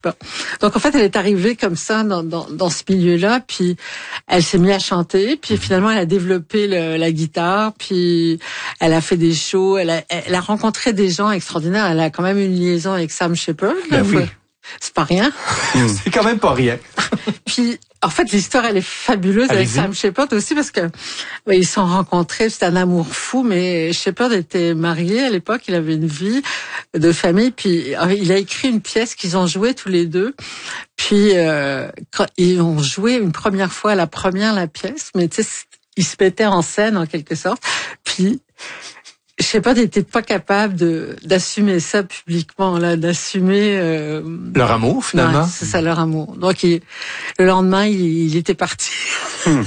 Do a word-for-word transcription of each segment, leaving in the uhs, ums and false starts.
Bon. Donc en fait, elle est arrivée comme ça dans, dans, dans ce milieu-là, puis elle s'est mise à chanter, puis finalement elle a développé le, la guitare, puis elle a fait des shows, elle a, elle a rencontré des gens extraordinaires. Elle a quand même une liaison avec Sam Shepard. Ben oui. C'est pas rien. C'est quand même pas rien. Puis en fait, l'histoire elle est fabuleuse. Allez-y. Avec Sam Shepard aussi parce que ouais, ils se sont rencontrés, c'était un amour fou. Mais Shepard était marié à l'époque, il avait une vie de famille. Puis il a écrit une pièce qu'ils ont jouée tous les deux. Puis euh, quand ils ont joué une première fois, la première la pièce, mais tu sais, ils se mettaient en scène en quelque sorte. Puis Shepard n'était pas capable de d'assumer ça publiquement, là, d'assumer euh, leur amour finalement. Ouais, c'est ça, leur amour. Donc il, le lendemain, il, il était parti. Hmm.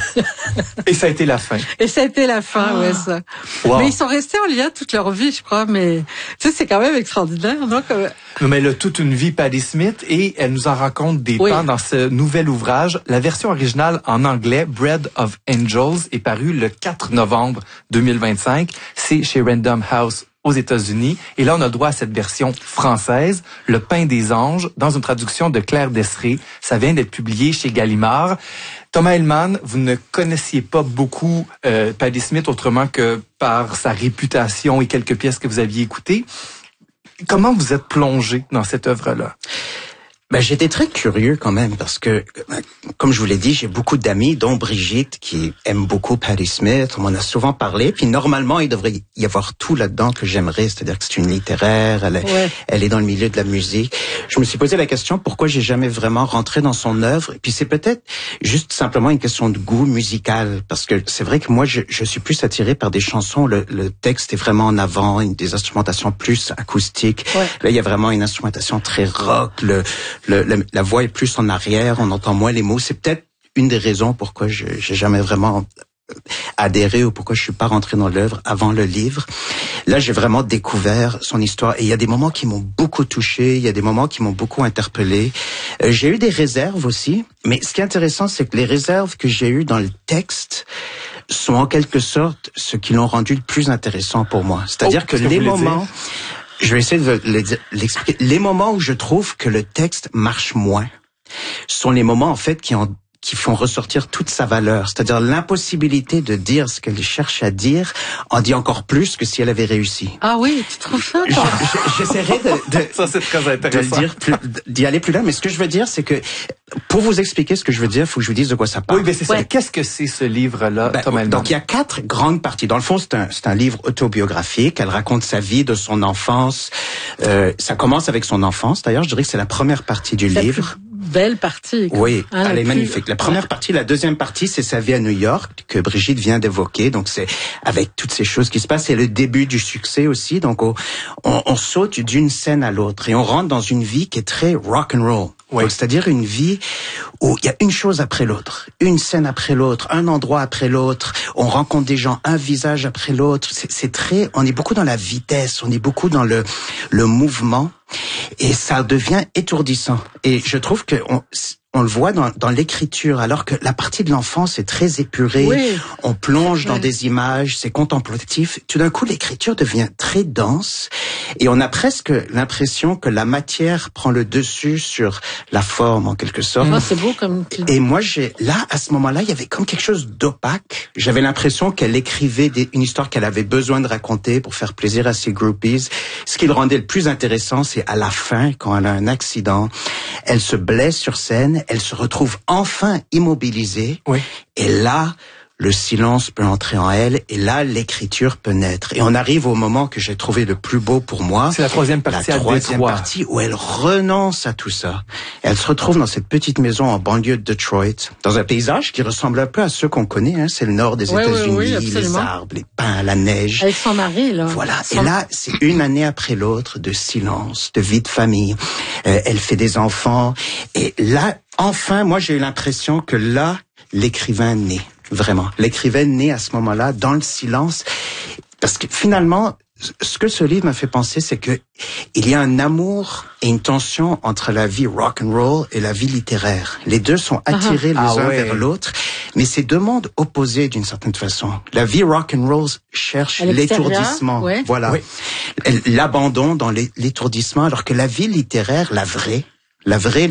Et ça a été la fin. Et ça a été la fin, ah. ouais ça. Wow. Mais ils sont restés en lien toute leur vie, je crois. Mais tu sais, c'est quand même extraordinaire, donc. Euh... Mais elle a toute une vie, Patti Smith, et elle nous en raconte des oui. pans dans ce nouvel ouvrage. La version originale en anglais, Bread of Angels, est parue le quatre novembre deux mille vingt-cinq. C'est chez Random House aux États-Unis. Et là, on a le droit à cette version française, Le Pain des Anges, dans une traduction de Claire Dessré. Ça vient d'être publié chez Gallimard. Thomas Hellman, vous ne connaissiez pas beaucoup euh, Patti Smith autrement que par sa réputation et quelques pièces que vous aviez écoutées. Comment vous êtes plongé dans cette œuvre-là? Ben, j'étais très curieux quand même parce que, comme je vous l'ai dit, j'ai beaucoup d'amis, dont Brigitte, qui aime beaucoup Patti Smith. On m'en a souvent parlé. Puis normalement, il devrait y avoir tout là-dedans que j'aimerais. C'est-à-dire que c'est une littéraire, elle est, ouais. elle est dans le milieu de la musique. Je me suis posé la question pourquoi j'ai jamais vraiment rentré dans son œuvre. Et puis c'est peut-être juste simplement une question de goût musical, parce que c'est vrai que moi, je, je suis plus attiré par des chansons. Le, le texte est vraiment en avant, une, des instrumentations plus acoustiques. Ouais. Là, il y a vraiment une instrumentation très rock. Le Le, le, la voix est plus en arrière, on entend moins les mots. C'est peut-être une des raisons pourquoi je j'ai jamais vraiment adhéré ou pourquoi je suis pas rentré dans l'œuvre avant le livre. Là, j'ai vraiment découvert son histoire et il y a des moments qui m'ont beaucoup touché, il y a des moments qui m'ont beaucoup interpellé. Euh, j'ai eu des réserves aussi, mais ce qui est intéressant, c'est que les réserves que j'ai eues dans le texte sont en quelque sorte ce qui l'ont rendu le plus intéressant pour moi. C'est-à-dire oh, que les moments... Je vais essayer de l'expliquer. Les moments où je trouve que le texte marche moins sont les moments, en fait, qui en qui font ressortir toute sa valeur. C'est-à-dire l'impossibilité de dire ce qu'elle cherche à dire en dit encore plus que si elle avait réussi. Ah oui, tu trouves ça? J'essaierai de, de, ça, c'est très intéressant. de dire plus, d'y aller plus loin. Mais ce que je veux dire, c'est que pour vous expliquer ce que je veux dire, il faut que je vous dise de quoi ça parle. Oui, mais c'est ouais. ça. Qu'est-ce que c'est ce livre-là, ben, Thomas Hellman? Donc, il y a quatre grandes parties. Dans le fond, c'est un, c'est un livre autobiographique. Elle raconte sa vie de son enfance. Euh, ça commence avec son enfance. D'ailleurs, je dirais que c'est la première partie du c'est livre. Belle partie. Quoi. Oui, ah, elle est plus... magnifique. La première ouais. partie, la deuxième partie, c'est sa vie à New York que Brigitte vient d'évoquer. Donc c'est avec toutes ces choses qui se passent, c'est le début du succès aussi. Donc on, on, on saute d'une scène à l'autre et on rentre dans une vie qui est très rock and roll. Oui. C'est-à-dire une vie où il y a une chose après l'autre, une scène après l'autre, un endroit après l'autre. On rencontre des gens, un visage après l'autre. C'est, c'est très, on est beaucoup dans la vitesse, on est beaucoup dans le le mouvement. Et ça devient étourdissant. Et je trouve que on, on le voit dans, dans l'écriture, alors que la partie de l'enfance est très épurée. Oui. On plonge dans oui. des images, c'est contemplatif. Tout d'un coup, l'écriture devient très dense et on a presque l'impression que la matière prend le dessus sur la forme, en quelque sorte. Ah, c'est beau comme... Et moi, j'ai là, à ce moment-là, il y avait comme quelque chose d'opaque. J'avais l'impression qu'elle écrivait des, une histoire qu'elle avait besoin de raconter pour faire plaisir à ses groupies. Ce qui le rendait le plus intéressant, c'est à la fin, quand elle a un accident, elle se blesse sur scène, elle se retrouve enfin immobilisée. Oui. Et là, le silence peut entrer en elle, et là, l'écriture peut naître. Et on arrive au moment que j'ai trouvé le plus beau pour moi. C'est la troisième partie. La troisième partie où elle renonce à tout ça. Elle se retrouve dans cette petite maison en banlieue de Detroit, dans un paysage qui ressemble un peu à ceux qu'on connaît. Hein. C'est le nord des ouais, États-Unis, oui, oui, les arbres, les pins, la neige. Avec son mari, là. Voilà. Son... Et là, c'est une année après l'autre de silence, de vie de famille. Euh, elle fait des enfants. Et là, enfin, moi, j'ai eu l'impression que là, l'écrivain naît. Vraiment. L'écrivain naît à ce moment-là, dans le silence. Parce que finalement, ce que ce livre m'a fait penser, c'est que il y a un amour et une tension entre la vie rock and roll et la vie littéraire. Les deux sont attirés uh-huh. les uns ah ouais. vers l'autre, mais c'est deux mondes opposés d'une certaine façon. La vie rock and roll cherche l'étourdissement, ouais. voilà, oui. l'abandon dans l'étourdissement, alors que la vie littéraire, la vraie, la vraie